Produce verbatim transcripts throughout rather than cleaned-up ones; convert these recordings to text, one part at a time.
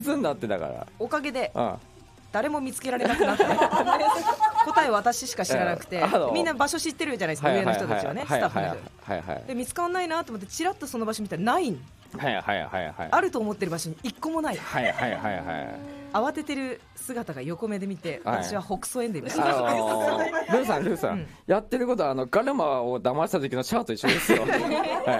つになってたからおかげでうん誰も見つけられなくなって答えは私しか知らなくて、みんな場所知ってるじゃないですか、上の人たちはね、スタッフの人で見つからないなと思ってチラッとその場所見たらないん、 はいはいはいはい、 あると思ってる場所に一個もない、 はいはいはいはい、 慌ててる姿が横目で見て、 はい、 私は北総園で見ました。 あのー、ルーさんルーさん、うん、やってることはあのガルマを騙した時のシャアと一緒ですよ、はい、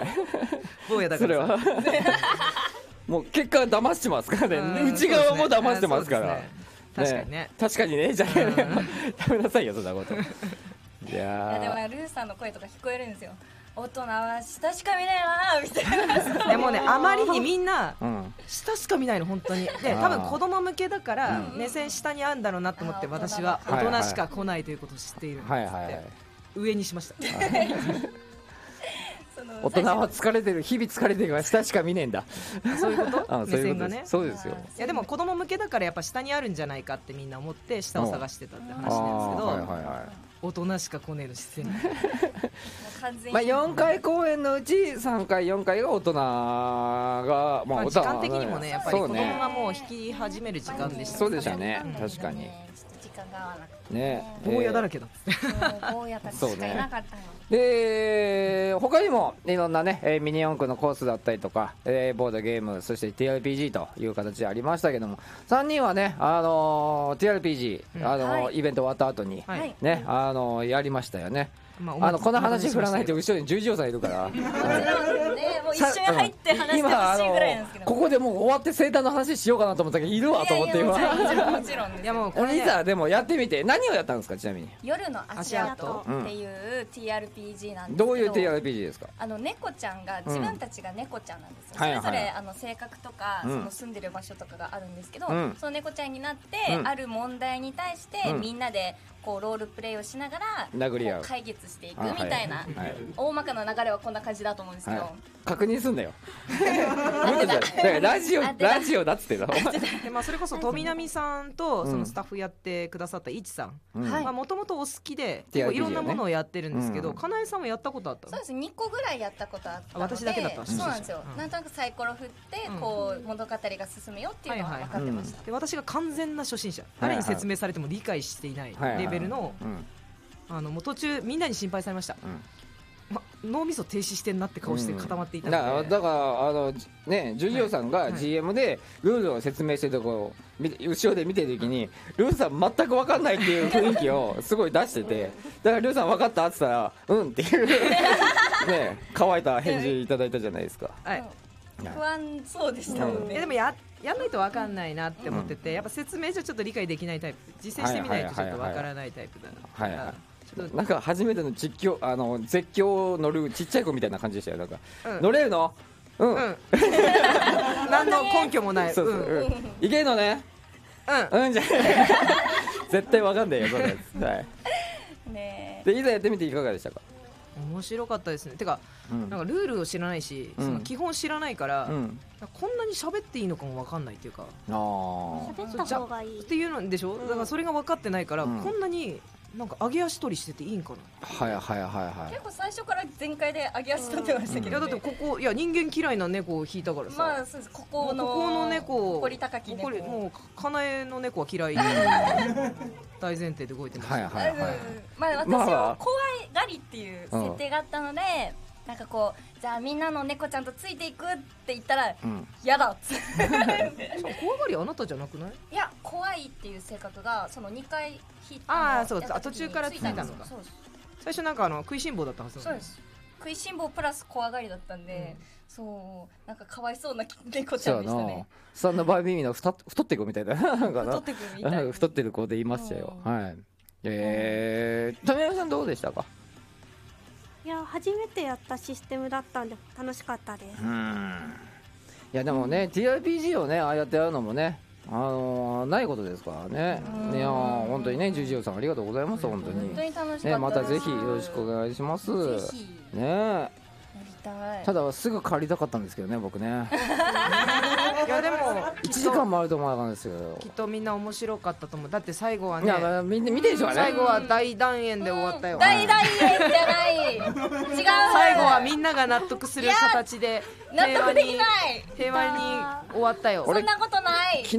坊やだからさもう結果騙してますからね、うん、内側も騙してますから、 確かにね、 確かにね、じゃあ、うん、やめなさいよそんなこと。いやいやでもルーさんの声とか聞こえるんですよ。大人は下しか見ないなみたいな。 でもね、あまりにみんな下しか見ないの本当に。で、多分子供向けだから目線下にあるんだろうなと思って、私は大人しか来ないということを知っているんですって上にしました。 大人は疲れてる、日々疲れてるから下しか見ねえんだ。 そういうこと？目線がね。 そうですよ。 いやでも子供向けだからやっぱ下にあるんじゃないかってみんな思って下を探してたって話なんですけど、大人しか来ねえの視線。 まあよんかい公演のうちさんかいよんかいが大人が、 まあ時間的にもね、やっぱり子供がもう弾き始める時間でした。 そうでしたね、確かに。ね、 坊やだらけだ。 坊やたちしかいなかったの。 で他にもいろんなね、えー、ミニ四駆のコースだったりとか、えー、ボードゲーム、そして ティーアールピージー という形でありましたけども、さんにんはね、あのー、ティーアールピージー、うん、あのーはい、イベント終わった後に、はい、ね、あのー、やりましたよね。まあ、あのこの話振らないと後ろに十字さんいるから、もちろんね、もう一緒に入って話してほしいぐらいなんですけど、 ここでもう終わって生誕の話しようかなと思ったけど、いるわと思って今。 もちろんもちろん。 いやもうこれさ、でもやってみて何をやったんですか、ちなみに。 夜の足跡っていう ティーアールピージー なんですけど、 どういう ティーアールピージー ですか。 あの猫ちゃんが自分たちが猫ちゃんなんですよ。それぞれあの性格とかその住んでる場所とかがあるんですけど、その猫ちゃんになってある問題に対してみんなでこうロールプレイをしながら殴り合う、 解決していくみたいな、大まかな流れはこんな感じだと思うんですけど、 確認すんだよ。ラジオラジオだっつってた。 で、まあそれこそ富波さんとそのスタッフやってくださったいちさん、まあもともとお好きでいろんなものをやってるんですけど、かなえさんもやったことあったの？ そうです、にこぐらいやったことあったので。 私だけだった。 そうなんですよ。なんとなくサイコロ振ってこう物語が進むよっていうのは分かってました。 で、私が完全な初心者、誰に説明されても理解していないレベルの、あのもう途中みんなに心配されました。ま、脳みそ停止してんなって顔して固まっていたので、 うん、だ, だからあのね、ジュジオさんが ジーエム でルールを説明してるところを後ろで見てる時に、ルーさん全く分かんないっていう雰囲気をすごい出してて、だからルーさん分かったって言ったらうんっていうね、乾いた返事いただいたじゃないですか。 はい、不安そうでしたもんね。 うん、でもややんないと分かんないなって思ってて、うん、やっぱ説明じゃちょっと理解できないタイプ、実践してみないとちょっと分からないタイプだな。はいはいはい、 なんか初めての実況、あの絶叫乗るちっちゃい子みたいな感じでしたよ。なんか、うん、乗れるの？うん。うん、 何の根拠もない。 そうそう、うん、いけるのね。うん。うんじゃ絶対わかんないよそんなやつ。はい。ね。でいざやってみていかがでしたか？ 面白かったですね。てか、うん、なんかルールを知らないし、うん、その基本知らないから、うん、こんなに喋っていいのかも分かんないっていうか、 あ喋った方がいいっていうのでしょ。だからそれが分かってないから、うん、こんなになんか上げ足取りしてていいんかな。 はいはいはいはい。 結構最初から全開で上げ足取ってましたけど、ね、 いやだってここ、いや人間嫌いな猫を引いたからさ、 まあそうです、ここのここの猫、 誇り高き猫、 もうかなえの猫は嫌い大前提で動いてます。 はいはいはい。 まあ私は怖がりっていう設定があったので、うん、なんかこうじゃあみんなの猫ちゃんとついていくって言ったら、うん、やだっつって怖がりあなたじゃなくない？ いや怖いっていう性格がそのにかい引いたの。ああそうです、途中からついたのか。そうです、最初なんかあの食いしん坊だったはずなんで。 そうです、食いしん坊プラス怖がりだったんで、うん、そうなんかかわいそうな猫ちゃんでしたね。 そんな場合耳の太っていくみたいな太っていくみたいな太ってる子で言いましたよ、うん、はい。えー、富山さんどうでしたか？ いや初めてやったシステムだったんで楽しかったです。うん、 いやでもね、うん、ティーアールピージー をねああやってやるのもね、あのー、ないことですからね。いや本当にね、ジュジオさんありがとうございます。本当に本当に楽しかったね、またぜひよろしくお願いします。 ぜひね。ただすぐ帰りたかったんですけどね僕ね。 いやでもいちじかんもあると思わなかったんですよ。 きっとみんな面白かったと思う。だって最後はね、 いやみんな見てるでしょうね。 最後は大団円で終わったよ。 大団円じゃない違う。 最後はみんなが納得する形で平和に平和に終わったよ。 そんなことない。